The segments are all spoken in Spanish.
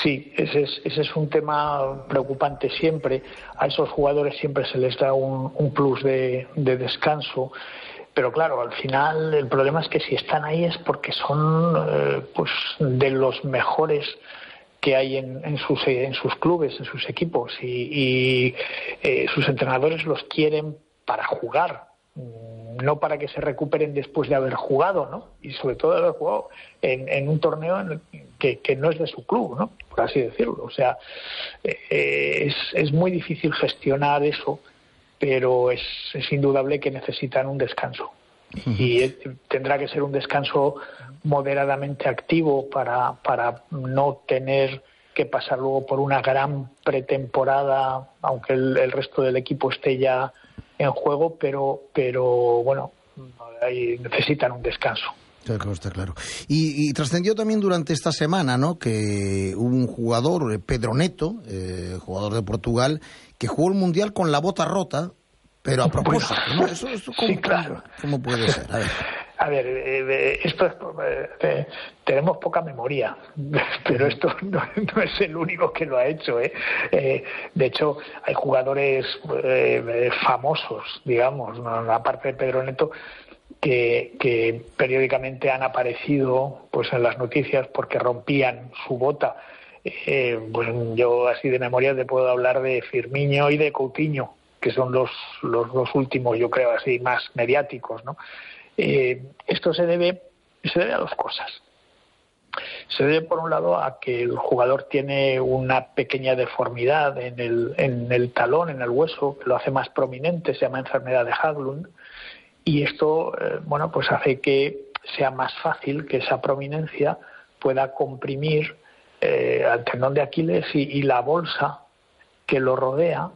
Sí, ese es un tema preocupante siempre. A esos jugadores siempre se les da un plus de descanso. Pero claro, al final el problema es que si están ahí es porque son pues de los mejores que hay en sus clubes, en sus equipos, y sus entrenadores los quieren para jugar, no para que se recuperen después de haber jugado, ¿no? Y sobre todo de haber jugado en un torneo que no es de su club, ¿no? Por así decirlo. O sea, es muy difícil gestionar eso, pero es indudable que necesitan un descanso. Y tendrá que ser un descanso moderadamente activo para no tener que pasar luego por una gran pretemporada, aunque el resto del equipo esté ya en juego, pero bueno, ahí necesitan un descanso. Está claro. Y trascendió también durante esta semana, ¿no?, que hubo un jugador, Pedro Neto, jugador de Portugal, que jugó el Mundial con la bota rota, pero a propósito, ¿no? Eso sí, claro. ¿Cómo puede ser? A ver, esto es, tenemos poca memoria, pero esto no es el único que lo ha hecho, ¿eh? De hecho, hay jugadores famosos, digamos, ¿no?, aparte de Pedro Neto, que periódicamente han aparecido pues en las noticias porque rompían su bota. Pues yo así de memoria te puedo hablar de Firmino y de Coutinho, que son los dos últimos, yo creo, así más mediáticos, ¿no? Esto se debe a dos cosas. Se debe, por un lado, a que el jugador tiene una pequeña deformidad en el talón, en el hueso, que lo hace más prominente, se llama enfermedad de Haglund, y esto, bueno, pues hace que sea más fácil que esa prominencia pueda comprimir al tendón de Aquiles y la bolsa que lo rodea,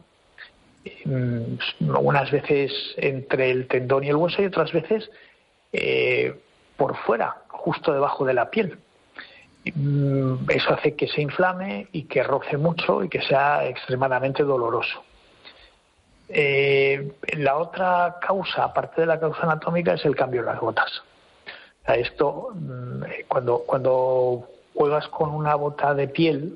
unas veces entre el tendón y el hueso y otras veces por fuera, justo debajo de la piel. Eso hace que se inflame y que roce mucho y que sea extremadamente doloroso. La otra causa, aparte de la causa anatómica, es el cambio en las botas. O sea, esto, cuando juegas con una bota de piel,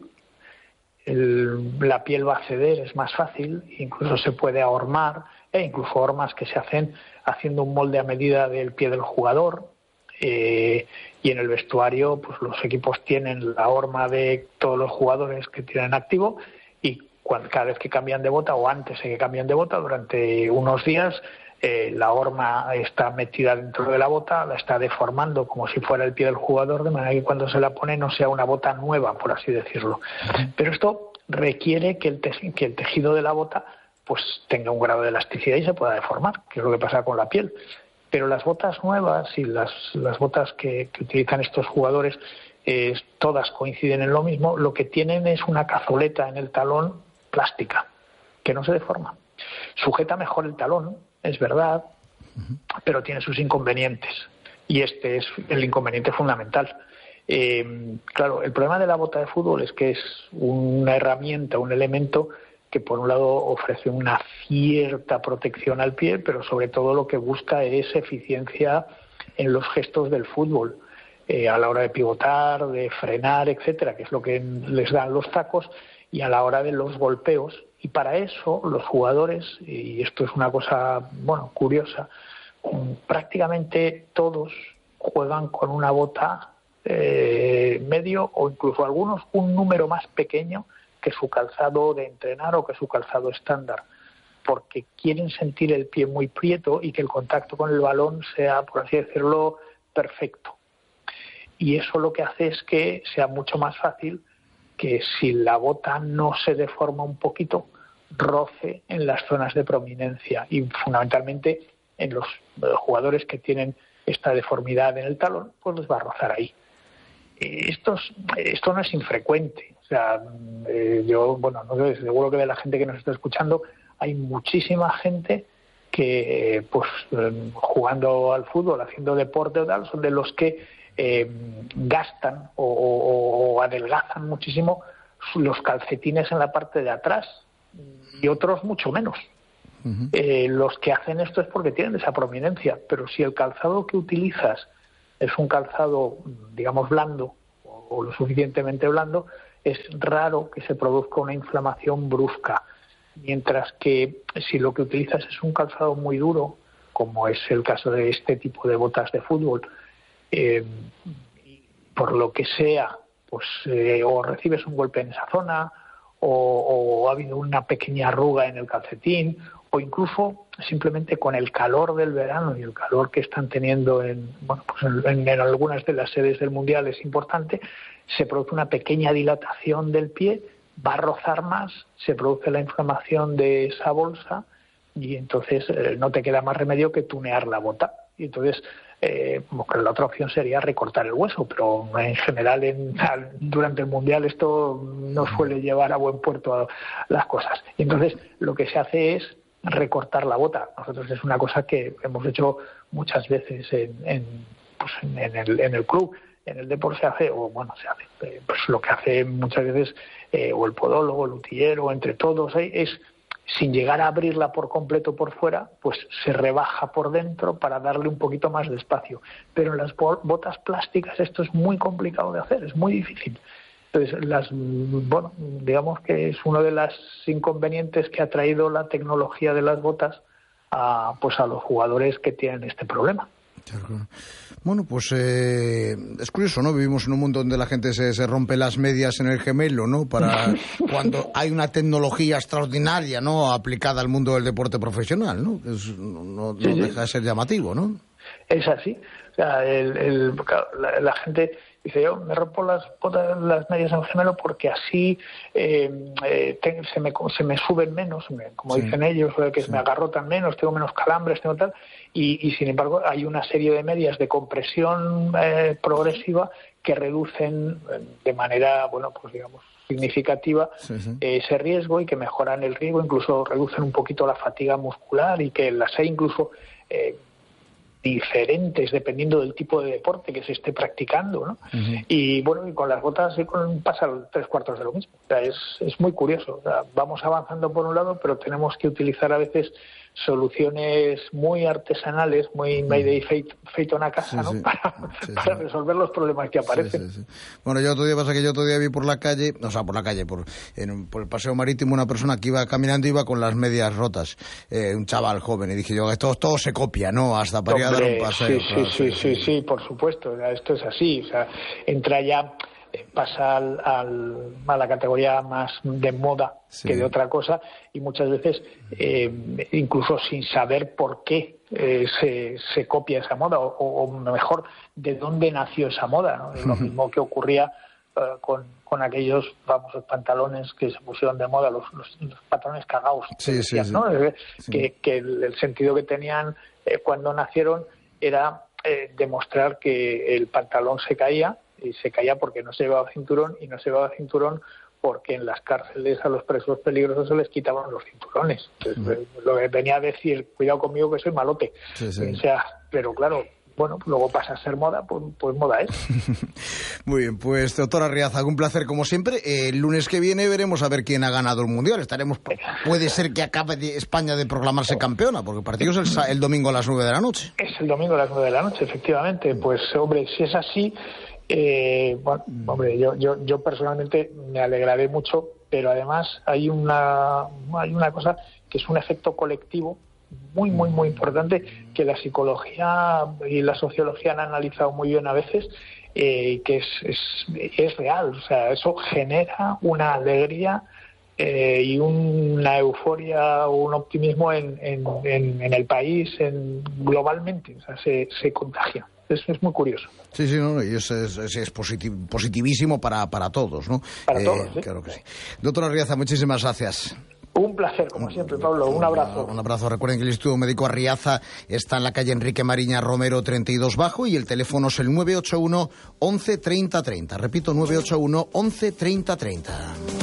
la piel va a ceder, es más fácil, incluso se puede ahormar, incluso hormas que se hacen haciendo un molde a medida del pie del jugador, y en el vestuario pues los equipos tienen la horma de todos los jugadores que tienen activo, y cada vez que cambian de bota o antes de que cambien de bota, durante unos días, la horma está metida dentro de la bota, la está deformando como si fuera el pie del jugador, de manera que cuando se la pone no sea una bota nueva, por así decirlo. Pero esto requiere que el tejido de la bota pues tenga un grado de elasticidad y se pueda deformar, que es lo que pasa con la piel. Pero las botas nuevas y las botas que utilizan estos jugadores, todas coinciden en lo mismo. Lo que tienen es una cazoleta en el talón plástica, que no se deforma. Sujeta mejor el talón, es verdad, pero tiene sus inconvenientes. Y este es el inconveniente fundamental. Claro, el problema de la bota de fútbol es que es una herramienta, un elemento que por un lado ofrece una cierta protección al pie, pero sobre todo lo que busca es eficiencia en los gestos del fútbol, a la hora de pivotar, de frenar, etcétera, que es lo que les dan los tacos, y a la hora de los golpeos. Y para eso los jugadores, y esto es una cosa, bueno, curiosa, prácticamente todos juegan con una bota medio, o incluso algunos un número más pequeño que su calzado de entrenar o que su calzado estándar, porque quieren sentir el pie muy prieto y que el contacto con el balón sea, por así decirlo, perfecto. Y eso lo que hace es que sea mucho más fácil que, si la bota no se deforma un poquito, roce en las zonas de prominencia, y fundamentalmente en los jugadores que tienen esta deformidad en el talón, pues les va a rozar ahí. Esto no es infrecuente. O sea, yo, bueno, no sé, seguro que de la gente que nos está escuchando hay muchísima gente que, pues, jugando al fútbol, haciendo deporte o tal, son de los que gastan o adelgazan muchísimo los calcetines en la parte de atrás, y otros mucho menos. Los que hacen esto es porque tienen esa prominencia, pero si el calzado que utilizas es un calzado, digamos, blando o lo suficientemente blando, es raro que se produzca una inflamación brusca, mientras que si lo que utilizas es un calzado muy duro, como es el caso de este tipo de botas de fútbol, por lo que sea, pues o recibes un golpe en esa zona, o ha habido una pequeña arruga en el calcetín, o incluso simplemente con el calor del verano y el calor que están teniendo en algunas de las sedes del Mundial es importante, se produce una pequeña dilatación del pie, va a rozar más, se produce la inflamación de esa bolsa y entonces no te queda más remedio que tunear la bota. Y entonces la otra opción sería recortar el hueso, pero en general durante el Mundial esto no suele llevar a buen puerto las cosas. Y entonces lo que se hace es recortar la bota. Nosotros es una cosa que hemos hecho muchas veces en el club. En el deporte se hace pues lo que hace muchas veces o el podólogo, el utillero, entre todos, es sin llegar a abrirla por completo por fuera, pues se rebaja por dentro para darle un poquito más de espacio. Pero en las botas plásticas esto es muy complicado de hacer, es muy difícil. Entonces, digamos que es uno de los inconvenientes que ha traído la tecnología de las botas a los jugadores que tienen este problema. Bueno, pues es curioso, ¿no? Vivimos en un mundo donde la gente se rompe las medias en el gemelo, ¿no? Para cuando hay una tecnología extraordinaria, ¿no? Aplicada al mundo del deporte profesional, ¿no? No deja de ser llamativo, ¿no? Es así. O sea, la gente dice, yo me rompo las medias en el gemelo porque así se me suben menos, como dicen ellos, que me agarrotan menos, tengo menos calambres, tengo tal. Y sin embargo hay una serie de medias de compresión progresiva que reducen de manera, significativa ese riesgo y que mejoran el riesgo, incluso reducen un poquito la fatiga muscular y que las hay incluso diferentes dependiendo del tipo de deporte que se esté practicando, ¿no? Uh-huh. Y con las botas pasa 3/4 de lo mismo. O sea, es muy curioso. O sea, vamos avanzando por un lado, pero tenemos que utilizar a veces soluciones muy artesanales, muy made feito a casa, ¿no? Para resolver los problemas que aparecen. Sí. Bueno, yo otro día vi por el paseo marítimo una persona que iba caminando, iba con las medias rotas, un chaval joven, y dije yo, todo se copia, ¿no? Hasta para ir a dar un paseo. Sí, por supuesto, esto es así, o sea, entra ya, pasa a la categoría más de moda que de otra cosa, y muchas veces incluso sin saber por qué se copia esa moda, o mejor, de dónde nació esa moda, ¿no? Es lo mismo que ocurría con aquellos famosos pantalones que se pusieron de moda, los pantalones cagaos, ¿no? Que el sentido que tenían cuando nacieron era demostrar que el pantalón se caía, y se caía porque no se llevaba cinturón, y no se llevaba cinturón porque en las cárceles a los presos peligrosos se les quitaban los cinturones. Entonces, lo que venía a decir, cuidado conmigo que soy malote. O sea, pero claro, luego pasa a ser moda, pues moda es. Muy bien, pues doctor Arriaza, un placer como siempre. El lunes que viene veremos a ver quién ha ganado el Mundial. Puede ser que acabe España de proclamarse campeona, porque el partido es el domingo a las 9 de la noche. Es el domingo a las 9 de la noche, efectivamente. Pues hombre, si es así, yo personalmente me alegraré mucho, pero además hay una cosa que es un efecto colectivo muy importante, que la psicología y la sociología han analizado muy bien a veces, que es real. O sea, eso genera una alegría y una euforia, un optimismo en el país, globalmente. O sea, se contagia. Eso es muy curioso. Sí, y es positivísimo para todos, ¿no? Para todos, ¿sí? Claro que sí. Doctor Arriaza, muchísimas gracias. Un placer, como siempre, Pablo. Un abrazo. Un abrazo. Recuerden que el Instituto Médico Arriaza está en la calle Enrique Mariña Romero 32 Bajo, y el teléfono es el 981 11 30 30. Repito, 981 11 30 30.